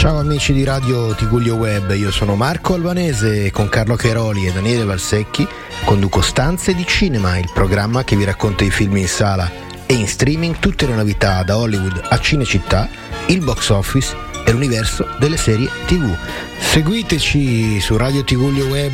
Ciao amici di Radio Tigullio Web, io sono Marco Albanese e con Carlo Cheroli e Daniele Valsecchi conduco Stanze di Cinema, il programma che vi racconta i film in sala e in streaming, tutte le novità da Hollywood a Cinecittà, il box office e l'universo delle serie TV. Seguiteci su Radio Tigullio Web